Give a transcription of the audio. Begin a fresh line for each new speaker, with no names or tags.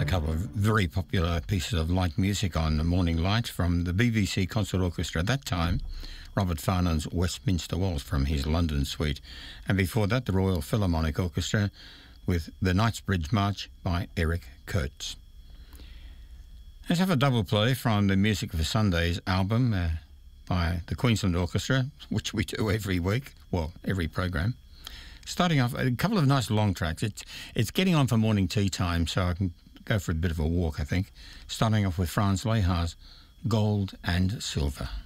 A couple of very popular pieces of light music on the Morning Light from the BBC Concert Orchestra at that time, Robert Farnham's Westminster Waltz from his London suite, and before that the Royal Philharmonic Orchestra with the Knightsbridge March by Eric Kurtz. Let's have a double play from the Music for Sundays album by the Queensland Orchestra, which we do every week, well, every program. Starting off, a couple of nice long tracks. It's getting on for morning tea time, so I can go for a bit of a walk, I think. Starting off with Franz Lehar's Gold and Silver.